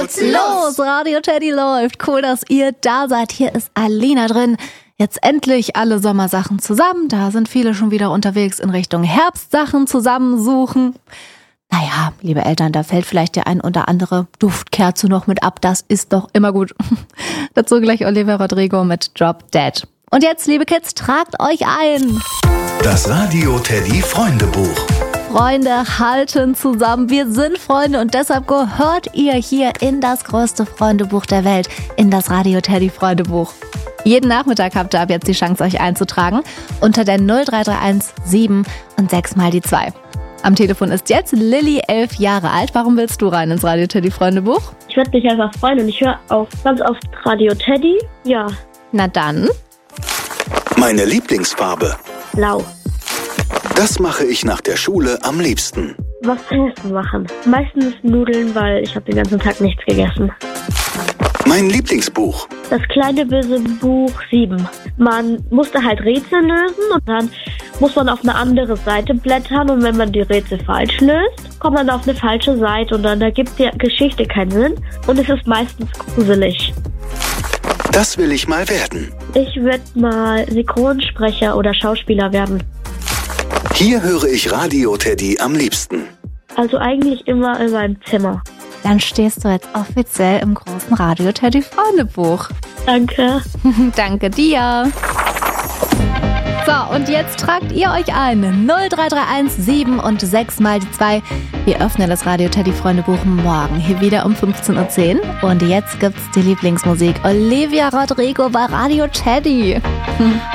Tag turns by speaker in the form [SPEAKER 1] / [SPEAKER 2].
[SPEAKER 1] geht's los! Radio Teddy läuft. Cool, dass ihr da seid. Hier ist Alina drin. Jetzt endlich alle Sommersachen zusammen. Da sind viele schon wieder unterwegs in Richtung Herbstsachen zusammensuchen. Naja, liebe Eltern, da fällt vielleicht der ein oder andere Duftkerze noch mit ab. Das ist doch immer gut. Dazu gleich Olivia Rodrigo mit Drop Dead. Und jetzt, liebe Kids, tragt euch ein.
[SPEAKER 2] Das Radio Teddy Freundebuch.
[SPEAKER 1] Freunde halten zusammen. Wir sind Freunde und deshalb gehört ihr hier in das größte Freundebuch der Welt, in das Radio Teddy Freundebuch. Jeden Nachmittag habt ihr ab jetzt die Chance, euch einzutragen unter der 0331 7 und 6 mal die 2. Am Telefon ist jetzt Lilly, 11 Jahre alt. Warum willst du rein ins Radio Teddy Freundebuch?
[SPEAKER 3] Ich würde mich einfach freuen und ich höre auch ganz oft Radio Teddy. Ja.
[SPEAKER 1] Na dann.
[SPEAKER 2] Meine Lieblingsfarbe.
[SPEAKER 3] Blau.
[SPEAKER 2] Das mache ich nach der Schule am liebsten.
[SPEAKER 3] Was zu essen machen? Meistens Nudeln, weil ich habe den ganzen Tag nichts gegessen.
[SPEAKER 2] Mein Lieblingsbuch.
[SPEAKER 3] Das kleine böse Buch 7. Man musste halt Rätsel lösen und dann muss man auf eine andere Seite blättern und wenn man die Rätsel falsch löst, kommt man auf eine falsche Seite und dann ergibt die Geschichte keinen Sinn und es ist meistens gruselig.
[SPEAKER 2] Das will ich mal werden.
[SPEAKER 3] Ich würde mal Synchronsprecher oder Schauspieler werden.
[SPEAKER 2] Hier höre ich Radio Teddy am liebsten.
[SPEAKER 3] Also eigentlich immer in meinem Zimmer.
[SPEAKER 1] Dann stehst du jetzt offiziell im großen Radio Teddy Freundebuch.
[SPEAKER 3] Danke.
[SPEAKER 1] Danke dir. So, und jetzt tragt ihr euch ein. 0331 7 und 6 mal die 2. Wir öffnen das Radio Teddy Freundebuch morgen hier wieder um 15:10 Uhr. Und jetzt gibt's die Lieblingsmusik Olivia Rodrigo bei Radio Teddy.